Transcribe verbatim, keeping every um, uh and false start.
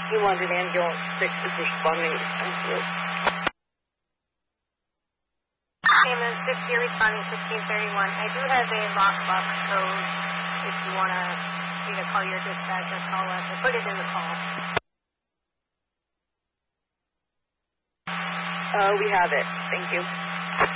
two hundred ambulance six is responding. Thank you. Ambulance six, you're responding sixteen thirty-one. I do have a lockbox code if you want to either call your dispatch or call us or put it in the call. Uh, we have it. Thank you.